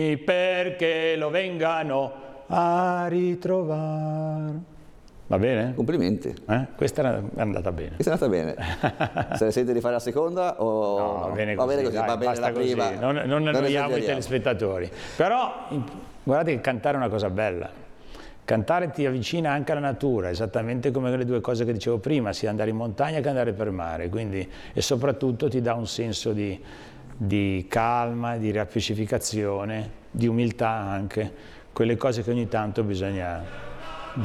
perché lo vengano a ritrovare. Va bene? Complimenti. Questa è andata bene. Questa è andata bene. Se ne sente di fare la seconda o no? Va bene così, dai, va bene la prima. così. Non annoiamo i telespettatori. Però guardate che cantare è una cosa bella. Cantare ti avvicina anche alla natura, esattamente come le due cose che dicevo prima, sia andare in montagna che andare per mare, quindi, e soprattutto ti dà un senso di calma, di riappacificazione, di umiltà anche, quelle cose che ogni tanto bisogna